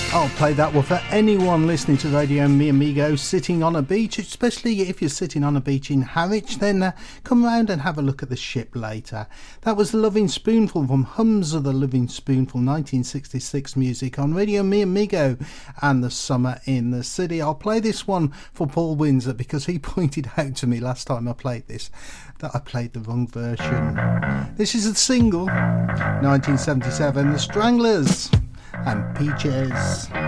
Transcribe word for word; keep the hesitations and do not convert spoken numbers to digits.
I'll play that one for anyone listening to Radio Mi Amigo sitting on a beach, especially if you're sitting on a beach in Harwich. Then uh, come round and have a look at the ship later. That was Loving Spoonful from Hums of the Loving Spoonful, nineteen sixty-six music on Radio Mi Amigo and the Summer in the City. I'll play this one for Paul Windsor because he pointed out to me last time I played this that I played the wrong version. This is a single, nineteen seventy-seven, The Stranglers and Peaches.